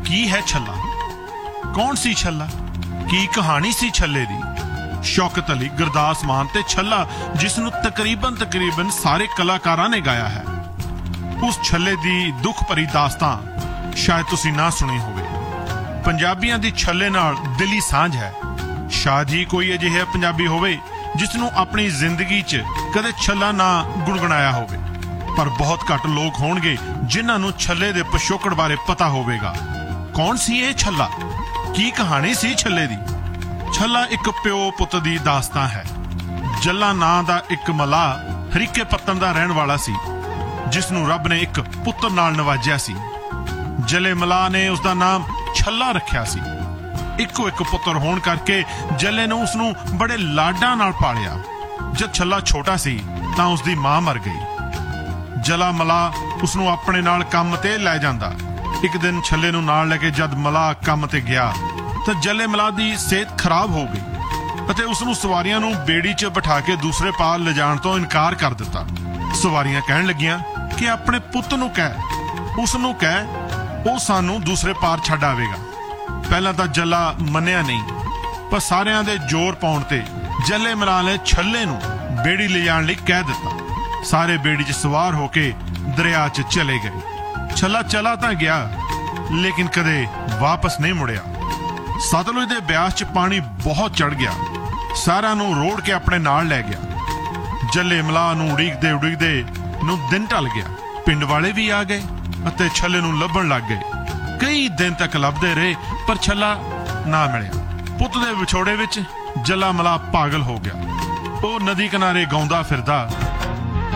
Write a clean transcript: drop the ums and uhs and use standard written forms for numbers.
की है छल्ला? कौन सी छल्ला? की कहानी सी छल्ले दी? शौकत अली, गुरदास मान ते छल्ला जिसनू तकरीबन सारे कलाकारां ने गाया है। उस छल्ले दी दुख भरी दास्तां शायद तुसीं ना सुनी होवे। पंजाबियां दी छल्ले नाल दिली सांझ है। शायद ही कोई अजिहा पंजाबी होवे जिसनू अपनी जिंदगी च कदे छल्ला ना गुणगुणाया होवे, पर बहुत घट लोग होणगे जिन्हां नू छल्ले दे पिछोकड़ बारे पता होवेगा। कौन सी ये छल्ला? की कहानी सी छल्ले दी? छल्ला एक प्यो पुत दी दास्तां है। जल्ला नां दा एक मलाह हरीके पत्तन दा रहण वाला सी, जिसनू रब ने एक पुत्र नाल नवाजिया सी। जले मलाह ने उसदा नाम छल्ला रखिया सी। इको एक पुत्र होण करके जले ने उसनू बड़े लाडां नाल पालिया। जद छल्ला छोटा सी तां उसदी मां मर गई। जला मलाह उसनू अपने नाल काम ते लै जांदा। एक दिन छल्ले नू नाल लैके जद मलाह काम ते गया तां जले मलाह दी सेहत खराब हो गई अते उसनू सवारियां नू बेड़ी च बिठा के दूसरे पार ले जाण तो इनकार कर दिता। सवारियां कहण लगियां कि अपने पुੱਤ नू कह, उसनू कह ਉਹ सानू दूसरे पार छड्ड आवेगा। पहला तां जला मन्निया नहीं, पर सारियां दे जोर पाउण ते जले मलाह ने छल्ले नू बेड़ी ले जाण लई कह दिता। सारे बेड़ी च सवार होके दरिया च चले गए। छल्ला चला तां गया लेकिन कदे वापस नहीं मुड़िया। सतलुज दे ब्यास च पानी बहुत चढ़ गया, सारा नू रोड़ के अपने नाल लै गया। जले मलाह नू उड़ीकदे नू दिन ढल गया। पिंड वाले भी आ गए अते छल्ले नू लभण लग गए। कई दिन तक लभदे रहे पर छल्ला ना मिलिया। पुੱਤ दे विछोड़े विच जला मलाह पागल हो गया। ਉਹ नदी किनारे गाउंदा फिरदा